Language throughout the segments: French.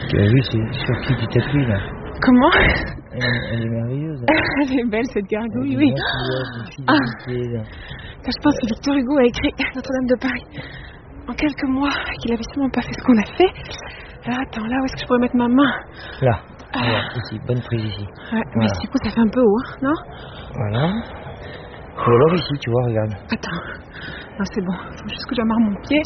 Tu as vu sur qui tu t'appuies là? Comment? Elle est merveilleuse. Elle est belle cette gargouille, oui. Je pense que Victor Hugo a écrit Notre-Dame de Paris en quelques mois, qu'il avait sûrement pas fait ce qu'on a fait. Alors attends, là où est-ce que je pourrais mettre ma main? Là, ici, bonne prise ici. Ouais, voilà. Mais du coup ça fait un peu haut, hein, non? Voilà. Ou alors ici, tu vois, regarde. Attends, non c'est bon, faut juste que j'amarre mon pied.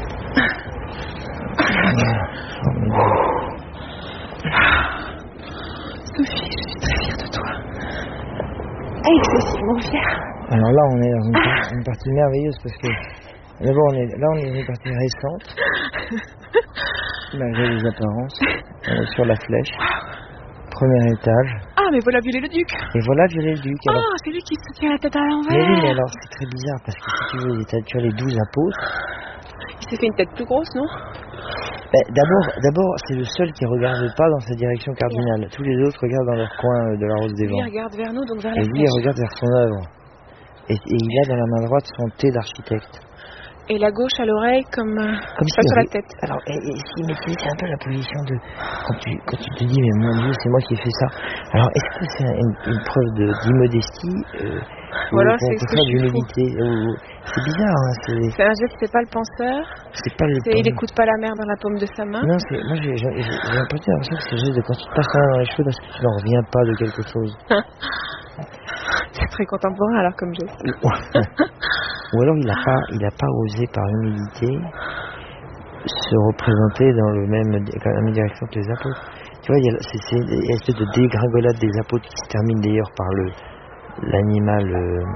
Sophie, je suis très fière de toi. Excessivement fière. Alors là, on est dans une partie merveilleuse parce que d'abord, on est dans une partie récente, malgré les apparences. On est sur la flèche, premier étage. Ah, mais voilà Viollet-le-Duc. Et voilà Viollet-le-Duc. Ah, c'est lui qui se tient la tête à l'envers. Mais oui, mais alors c'est très bizarre parce que si tu veux, tu as les 12 apôtres. Il s'est fait une tête plus grosse, non? D'abord, c'est le seul qui ne regarde pas dans sa direction cardinale. Tous les autres regardent dans leur coin de la Rose des Vents. Lui regarde vers nous, donc vers la flèche. Et lui, il regarde vers son œuvre. Et il a dans la main droite son thé d'architecte. Et la gauche à l'oreille comme pas sur la tête. Alors, mais c'est un peu la position de... Quand tu te dis, mais mon Dieu, c'est moi qui ai fait ça. Alors, est-ce que c'est une preuve d'immodestie voilà, c'est d'humilité c'est bizarre, hein, c'est un geste, c'est pas le penseur. Il écoute pas la mer dans la paume de sa main. Non, moi j'ai l'impression que c'est le geste de quand tu te passes la main dans les cheveux parce que tu n'en reviens pas de quelque chose. C'est très contemporain alors comme geste. Ou alors il a pas osé par humilité se représenter dans la même direction que les apôtres. Tu vois, c'est une espèce de dégringolade des apôtres qui se termine d'ailleurs par l'animal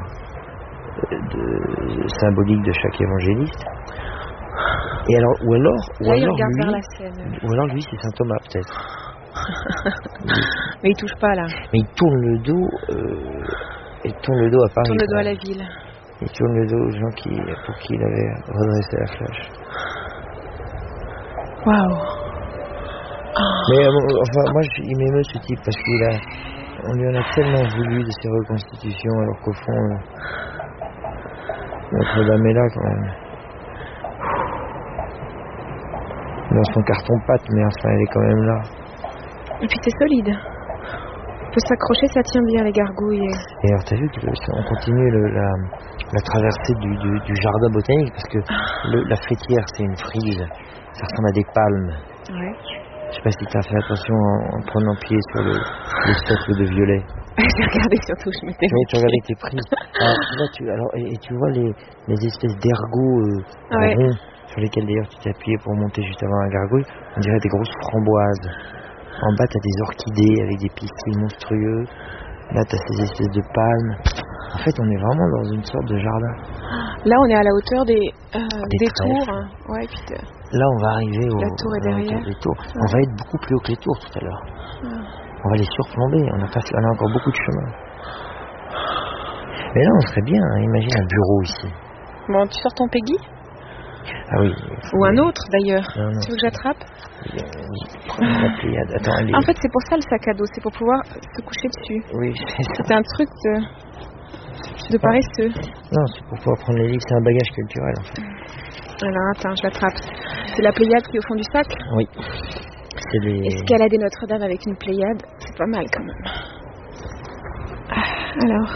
symbolique de chaque évangéliste. Et alors, ou alors lui c'est Saint Thomas peut-être. Mais il touche pas là. Mais il tourne le dos à Paris. Il tourne le dos à la ville. Il tourne le dos aux gens pour qui il avait redressé la flèche. Waouh. Mais enfin, moi il m'émeut ce type parce qu'on lui en a tellement voulu de ses reconstitutions alors qu'au fond Notre-Dame est là quand même. Dans son carton-pâte, mais enfin elle est quand même là. Et puis c'est solide. On peut s'accrocher, ça tient bien les gargouilles. Et alors t'as vu qu'on continue la traversée du jardin botanique parce que la fruitière c'est une frise, ça ressemble à des palmes. Ouais. Je sais pas si t'as fait attention en prenant pied sur les statues de violet. J'ai regardé surtout, je m'étais... Oui, tu regardais tes prix. Alors, tu vois les espèces d'ergots ronds sur lesquels d'ailleurs tu t'es appuyé pour monter juste avant la gargouille, on dirait des grosses framboises. En bas, t'as des orchidées avec des pistils monstrueux. Là, t'as ces espèces de palmes. En fait, on est vraiment dans une sorte de jardin. Là, on est à la hauteur des tours. Ouais, puis là, on va arriver la tour est derrière. Des tours. On va être beaucoup plus haut que les tours tout à l'heure. On va les surplomber. On a encore beaucoup de chemin. Mais là, on serait bien. Hein, imagine un bureau ici. Bon, tu sors ton Peggy? Ah oui. Ou un autre d'ailleurs. Tu veux que j'attrape? Attends, en fait, c'est pour ça le sac à dos, c'est pour pouvoir se coucher dessus. Oui, c'est un truc de paresseux. Non, c'est pour pouvoir prendre les livres, c'est un bagage culturel en fait. Alors attends, je l'attrape. C'est la Pléiade qui est au fond du sac? Oui. Escalader Notre-Dame avec une Pléiade, c'est pas mal quand même. Alors...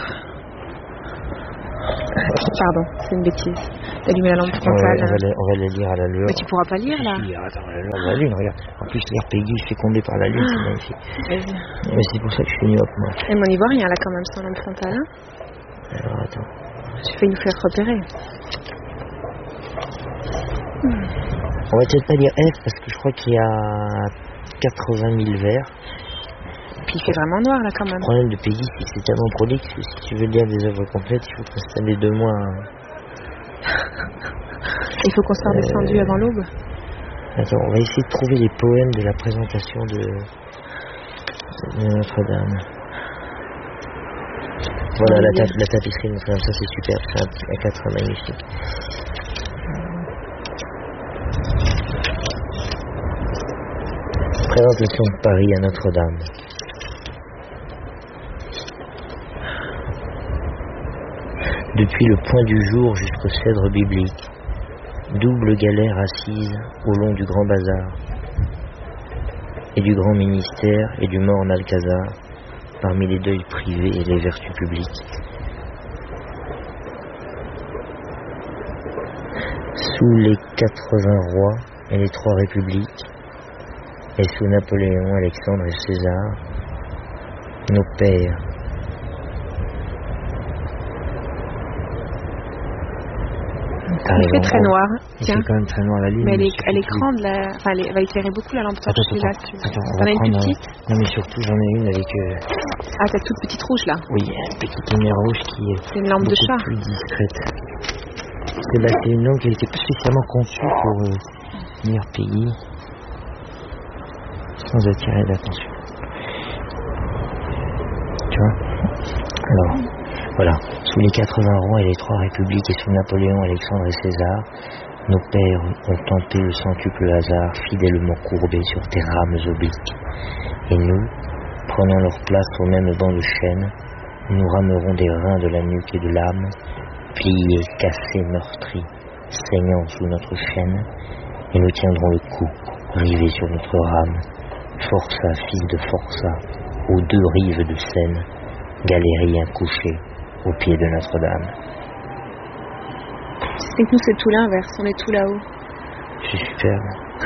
Pardon, c'est une bêtise. D'allumer la lampe frontale. On va les lire à la lueur. Mais tu pourras pas lire là. Attends, à la lueur de la lune, regarde. En plus, lire Peggy fécondé par la lune, c'est magnifique. Mais c'est pour ça que je suis myope, moi. Et mon ivoirien là quand même sans lampe frontale. Hein. Alors attends. Tu fais nous faire repérer. On va peut-être pas lire F parce que je crois qu'il y a 80 000 vers. Puis il fait vraiment noir là quand même. Le problème de Peggy, c'est que c'est tellement prolixe que si tu veux lire des œuvres complètes, il faut te rester 2 mois. Il faut qu'on soit descendu avant l'aube. Attends, on va essayer de trouver les poèmes de la présentation de Notre-Dame. Voilà la tapisserie de Notre-Dame, ça c'est super, c'est un 4 magnifique. Présentation de Paris à Notre-Dame. Depuis le point du jour jusqu'au cèdre biblique, double galère assise au long du grand bazar. et du grand ministère et du morne Alcazar, parmi les deuils privés et les vertus publiques. Sous les 80 rois et les 3 républiques, et sous Napoléon, Alexandre et César, nos pères, il fait très noir. Il fait quand même très noir la ligne. Mais elle est grande, enfin, elle va éclairer beaucoup la lampe torche. Attends, on en va a une prendre. plus petite. Non, mais surtout, j'en ai une avec. Ah, t'as toute petite rouge là. Oui, une petite lumière rouge qui est. C'est une lampe de chat. Plus discrète. C'est une lampe qui a été pas spécialement conçue pour venir payer sans attirer l'attention. Tu vois? Alors, voilà. Sous les 80 rois et les 3 républiques, et sous Napoléon, Alexandre et César, nos pères ont tenté le centuple hasard, fidèlement courbés sur tes rames obliques. Et nous, prenant leur place au même banc de chêne, nous ramerons des reins de la nuque et de l'âme, pliés, cassés, meurtris, saignant sous notre chaîne, et nous tiendrons le coup, rivés sur notre rame, forçat, fils de forçat, aux 2 rives de Seine, galérien couché au pied de Notre-Dame. Tu sais que nous c'est tout l'inverse, on est tout là-haut. C'est superbe.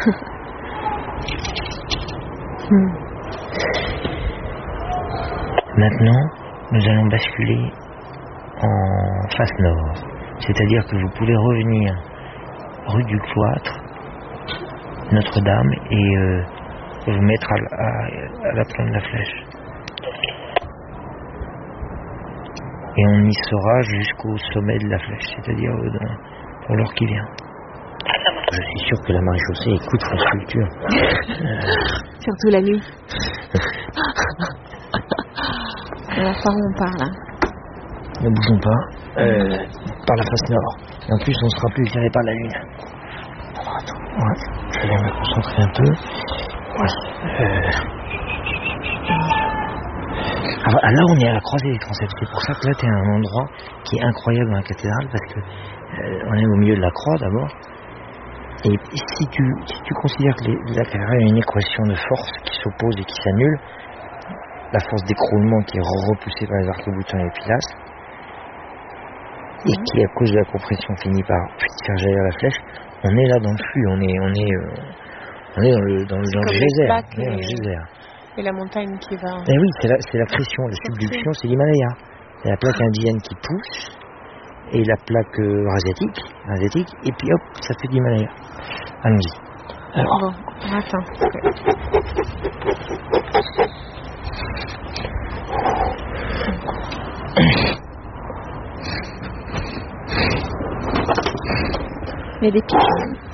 Maintenant, nous allons basculer en face nord. C'est-à-dire que vous pouvez revenir rue du Cloître, Notre-Dame, et vous mettre à la plaine de la Flèche. Et on y sera jusqu'au sommet de la Flèche, c'est-à-dire pour l'heure qui vient. Je suis sûr que la maréchaussée écoute France Culture. Surtout la nuit. Alors par où on part là? Ne bougeons pas. Par la face nord. Et en plus, on sera plus éclairé par la lune. Alors attends, ouais, je vais me concentrer un peu. Là, on est à la croisée des transepts. C'est pour ça que là, tu es à un endroit qui est incroyable dans la cathédrale, parce que on est au milieu de la croix d'abord. Et si tu considères que la cathédrale est une équation de force qui s'oppose et qui s'annule, la force d'écroulement qui est repoussée par les arcs-boutants et les pilastres, et qui, à cause de la compression, finit par faire jaillir la flèche, on est là dans le flux, on est dans le geyser. Et la montagne qui va... Eh oui, c'est la pression, la subduction, c'est l'Himalaya. C'est la plaque indienne qui pousse, et la plaque asiatique, et puis hop, ça fait l'Himalaya. Allons-y. Alors. Bon, attends. Il y a des pigeons.